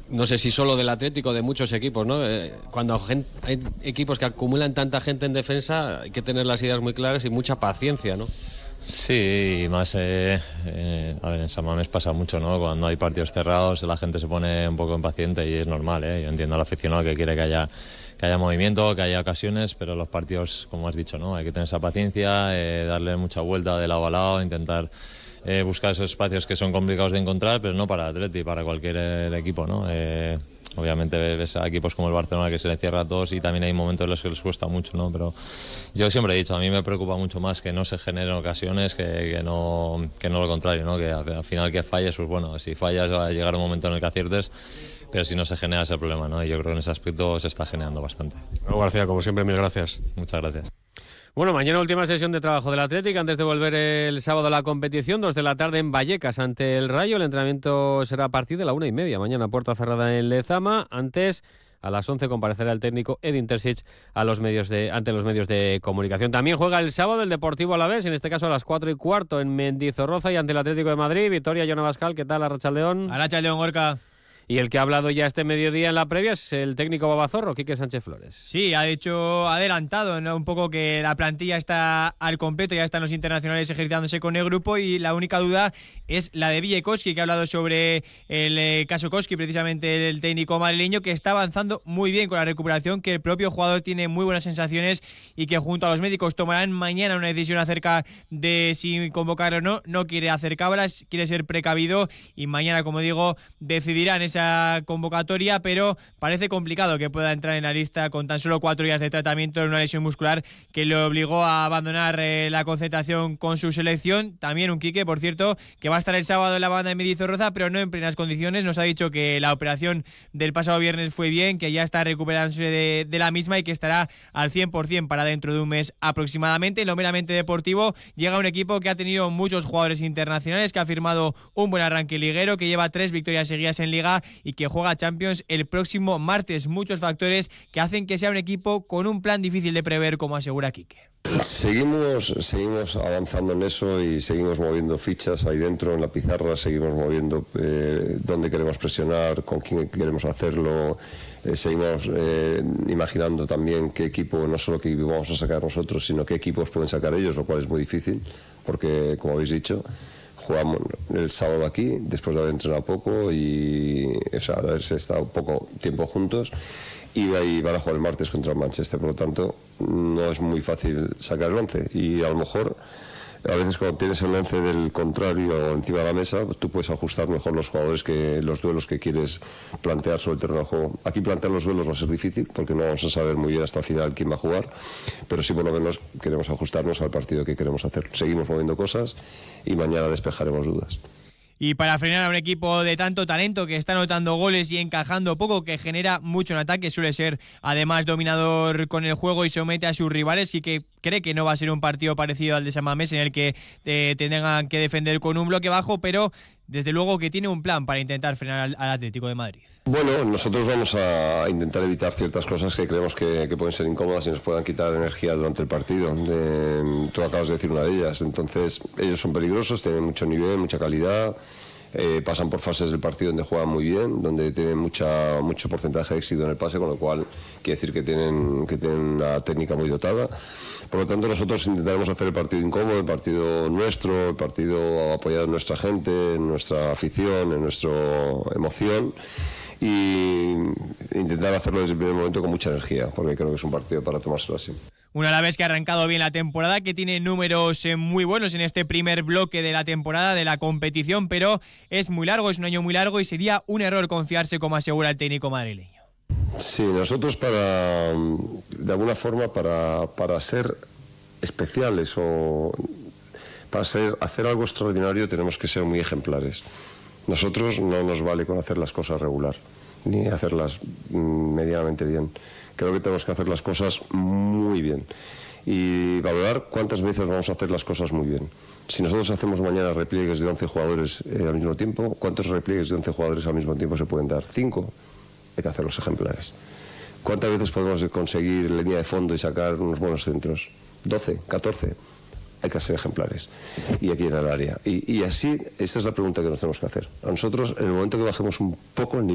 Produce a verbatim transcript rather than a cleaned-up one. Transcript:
no sé si solo del Atlético, de muchos equipos, ¿no? Eh, cuando gente, hay equipos que acumulan tanta gente en defensa, hay que tener las ideas muy claras y mucha paciencia, ¿no? Sí, y más, eh, eh, a ver, en San Mamés pasa mucho, ¿no? Cuando hay partidos cerrados la gente se pone un poco impaciente y es normal, ¿eh? Yo entiendo al aficionado que quiere que haya, que haya movimiento, que haya ocasiones, pero los partidos, como has dicho, ¿no? Hay que tener esa paciencia, eh, darle mucha vuelta de lado a lado, intentar eh, buscar esos espacios que son complicados de encontrar, pero no para el Atleti, para cualquier eh, equipo, ¿no? Eh, Obviamente ves a equipos como el Barcelona que se le cierra a todos y también hay momentos en los que les cuesta mucho, ¿no? Pero yo siempre he dicho, a mí me preocupa mucho más que no se generen ocasiones que, que, no, que no lo contrario, ¿no? Que al final que falles, pues bueno, si fallas va a llegar un momento en el que aciertes, pero si no se genera ese problema, ¿no? Y yo creo que en ese aspecto se está generando bastante. Raúl García, como siempre, mil gracias. Muchas gracias. Bueno, mañana última sesión de trabajo del Atlético antes de volver el sábado a la competición, dos de la tarde en Vallecas ante el Rayo. El entrenamiento será a partir de la una y media. Mañana puerta cerrada en Lezama. Antes, a las once, comparecerá el técnico Edin Terzic a los medios de, ante los medios de comunicación. También juega el sábado el Deportivo Alavés, en este caso a las cuatro y cuarto en Mendizorroza y ante el Atlético de Madrid. Victoria, Jon Abascal, ¿qué tal? Arratsaldeon. Arratsaldeon, Gorka. Y el que ha hablado ya este mediodía en la previa es el técnico babazorro, Quique Sánchez Flores. Sí, ha hecho adelantado, ¿no? Un poco que la plantilla está al completo, ya están los internacionales ejercitándose con el grupo y la única duda es la de Villekoski, que ha hablado sobre el eh, caso Koski, precisamente el técnico madrileño, que está avanzando muy bien con la recuperación, que el propio jugador tiene muy buenas sensaciones y que junto a los médicos tomarán mañana una decisión acerca de si convocar o no. No quiere hacer cabras, quiere ser precavido y mañana, como digo, decidirán esa convocatoria, pero parece complicado que pueda entrar en la lista con tan solo cuatro días de tratamiento en una lesión muscular que le obligó a abandonar eh, la concentración con su selección. También un Quique, por cierto, que va a estar el sábado en la banda de Mendizorroza, pero no en plenas condiciones. Nos ha dicho que la operación del pasado viernes fue bien, que ya está recuperándose de, de la misma y que estará al cien por ciento para dentro de un mes aproximadamente. En lo meramente deportivo llega un equipo que ha tenido muchos jugadores internacionales, que ha firmado un buen arranque liguero, que lleva tres victorias seguidas en Liga y que juega Champions el próximo martes. Muchos factores que hacen que sea un equipo con un plan difícil de prever, como asegura Quique. Seguimos, seguimos avanzando en eso y seguimos moviendo fichas ahí dentro en la pizarra, seguimos moviendo eh, dónde queremos presionar, con quién queremos hacerlo, eh, seguimos eh, imaginando también qué equipo, no solo qué equipo vamos a sacar nosotros, sino qué equipos pueden sacar ellos, lo cual es muy difícil, porque como habéis dicho, jugamos el sábado aquí, después de haber entrenado poco y o sea, de haberse estado poco tiempo juntos, y ahí van a jugar el martes contra el Manchester, por lo tanto no es muy fácil sacar el once y a lo mejor a veces cuando tienes el once del contrario encima de la mesa, tú puedes ajustar mejor los jugadores que los duelos que quieres plantear sobre el terreno de juego. Aquí plantear los duelos va a ser difícil porque no vamos a saber muy bien hasta el final quién va a jugar, pero sí por lo menos queremos ajustarnos al partido que queremos hacer. Seguimos moviendo cosas y mañana despejaremos dudas. Y para frenar a un equipo de tanto talento que está anotando goles y encajando poco, que genera mucho en ataque, suele ser además dominador con el juego y somete a sus rivales, y que cree que no va a ser un partido parecido al de San Mamés en el que eh, tengan que defender con un bloque bajo, pero desde luego que tiene un plan para intentar frenar al, al Atlético de Madrid. Bueno, nosotros vamos a intentar evitar ciertas cosas que creemos que, que pueden ser incómodas y nos puedan quitar energía durante el partido. De, tú acabas de decir una de ellas. Entonces, ellos son peligrosos, tienen mucho nivel, mucha calidad. Eh, pasan por fases del partido donde juegan muy bien, donde tienen mucha, mucho porcentaje de éxito en el pase, con lo cual quiere decir que tienen, que tienen una técnica muy dotada. Por lo tanto, nosotros intentaremos hacer el partido incómodo, el partido nuestro, el partido apoyado en nuestra gente, en nuestra afición, en nuestra emoción, y intentar hacerlo desde el primer momento con mucha energía, porque creo que es un partido para tomárselo así. Un Alavés que ha arrancado bien la temporada, que tiene números eh, muy buenos en este primer bloque de la temporada, de la competición, pero es muy largo, es un año muy largo y sería un error confiarse, como asegura el técnico madrileño. Sí, nosotros para, de alguna forma, para, para ser especiales o para ser, hacer algo extraordinario tenemos que ser muy ejemplares. Nosotros no nos vale con hacer las cosas regular, ni hacerlas medianamente bien. Creo que tenemos que hacer las cosas muy bien y valorar cuántas veces vamos a hacer las cosas muy bien. Si nosotros hacemos mañana repliegues de once jugadores eh, al mismo tiempo, ¿cuántos repliegues de once jugadores al mismo tiempo se pueden dar? ¿Cinco? Hay que hacer los ejemplares. ¿Cuántas veces podemos conseguir línea de fondo y sacar unos buenos centros? ¿doce? ¿catorce? Hay que ser ejemplares. Y aquí en el área. Y, y así, esa es la pregunta que nos tenemos que hacer. A nosotros, en el momento que bajemos un poco el nivel,